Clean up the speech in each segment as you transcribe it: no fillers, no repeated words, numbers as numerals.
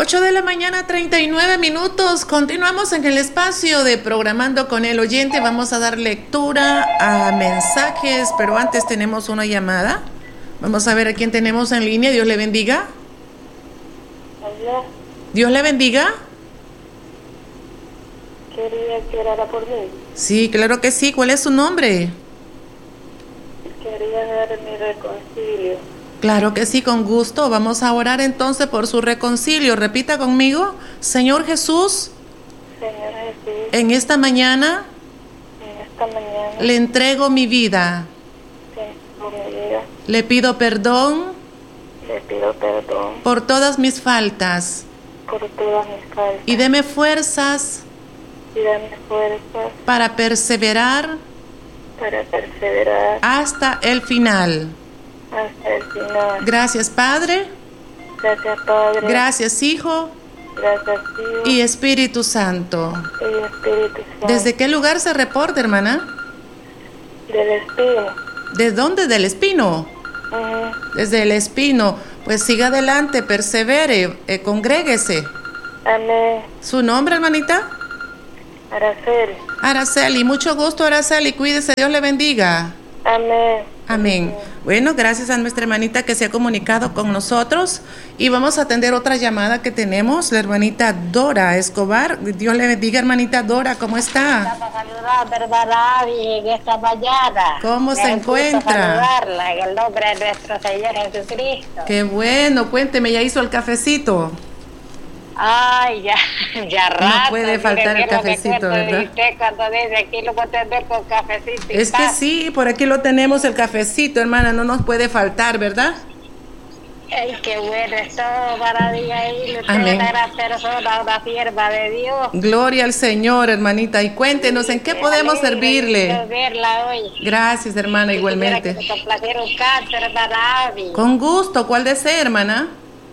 8 de la mañana, 39 minutos. Continuamos en el espacio de Programando con el Oyente. Vamos a dar lectura a mensajes, pero antes tenemos una llamada. Vamos a ver a quién tenemos en línea. Dios le bendiga. Hola. Dios le bendiga. Quería que orara por mí. Sí, claro que sí. ¿Cuál es su nombre? Quería dar mi reconcilio. Claro que sí, con gusto. Vamos a orar entonces por su reconcilio. Repita conmigo. Señor Jesús, Señor Jesús, en esta mañana le le entrego mi vida. entrego mi vida. Le pido perdón Le pido perdón por todas mis faltas por todas mis faltas. y deme fuerzas Y dame fuerzas para perseverar para perseverar hasta el final. hasta el final. Gracias, Padre. Gracias, Padre. Gracias, Hijo Gracias, Hijo. y Espíritu Santo. Y Espíritu Santo. ¿Desde qué lugar se reporta, hermana? Del Espíritu. ¿De dónde? ¿Del Espino? Desde el Espino. Pues siga adelante, persevere, congréguese. Amén. ¿Su nombre, hermanita? Araceli. Araceli. Mucho gusto, Araceli. Cuídese, Dios le bendiga. Amén. Amén. Bueno, gracias a nuestra hermanita que se ha comunicado con nosotros y vamos a atender otra llamada que tenemos, la hermanita Dora Escobar. Dios le bendiga, hermanita Dora, ¿cómo está? Estamos saludando, hermana Abby, en esta mañana. ¿Cómo se Me gusta encuentra? saludarla en el nombre de nuestro Señor Jesucristo. Qué bueno, cuénteme, ¿ya hizo el cafecito? Ay, ya rato. No puede faltar el cafecito, ¿verdad? Usted cuando dice aquí lo voy a atender con cafecito. Y Es que paz. sí, por aquí lo tenemos el cafecito, hermana, no nos puede faltar, ¿verdad? Ay, qué bueno, es todo maravilla ahí. Usted Amén. es una gran persona, una sierva de Dios. Gloria al Señor, hermanita, y cuéntenos en qué podemos Alegre servirle. de verla hoy. Gracias, hermana, igualmente. Quisiera que me complaciera un cáncer, hermana Abby. Con gusto, ¿cuál desea, hermana?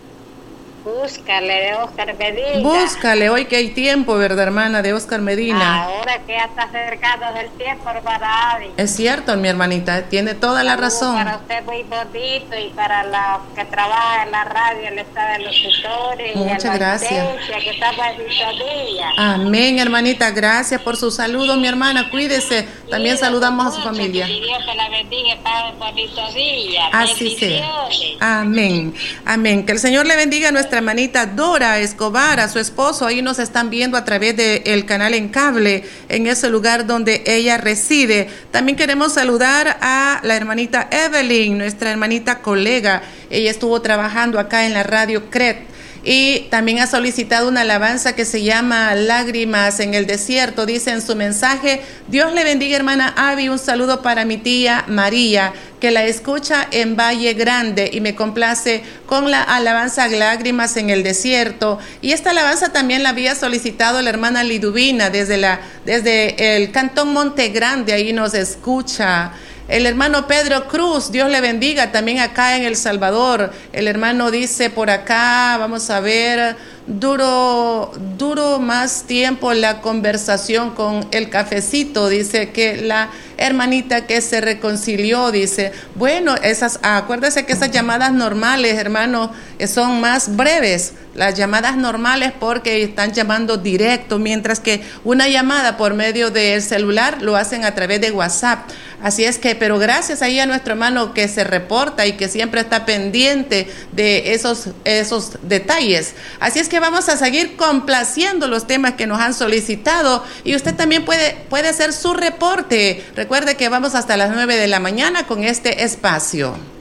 Búscale de Oscar Medina. Búscale, hoy que hay tiempo, ¿verdad, hermana? De Oscar Medina. Ahora que ya está acercando del tiempo, hermana Abby. Es cierto, mi hermanita, tiene toda la razón. Para usted muy bonito y para los que trabajan en la radio, el estado de los tutores. Muchas y en la gracias. audiencia, que estamos en sintonía. Amén, hermanita, gracias por su saludo, mi hermana, cuídese. También saludamos a su familia. Que Dios te la bendiga y pague un bonito día. Así sea. Bendiciones. Amén. Amén. Que el Señor le bendiga a nuestra hermanita Dora Escobar, a su esposo. Ahí nos están viendo a través del canal en cable, en ese lugar donde ella reside. También queremos saludar a la hermanita Evelyn, nuestra hermanita colega. Ella estuvo trabajando acá en la radio CRET. Y también ha solicitado una alabanza que se llama Lágrimas en el Desierto. Dice en su mensaje: Dios le bendiga, hermana Abby, un saludo para mi tía María, que la escucha en Valle Grande, y me complace con la alabanza Lágrimas en el Desierto. Y esta alabanza también la había solicitado la hermana Liduvina desde el Cantón Monte Grande, ahí nos escucha. El hermano Pedro Cruz, Dios le bendiga, también acá en El Salvador. El hermano dice por acá, vamos a ver, duro más tiempo la conversación con el cafecito, dice que la hermanita que se reconcilió, dice, bueno, acuérdese que esas llamadas normales, hermano, son más breves, las llamadas normales, porque están llamando directo, mientras que una llamada por medio del celular lo hacen a través de WhatsApp. Así es que, pero gracias ahí a nuestro hermano que se reporta y que siempre está pendiente de esos detalles. Así es que vamos a seguir complaciendo los temas que nos han solicitado, y usted también puede hacer su reporte. Recuerde que vamos hasta las 9 de la mañana con este espacio.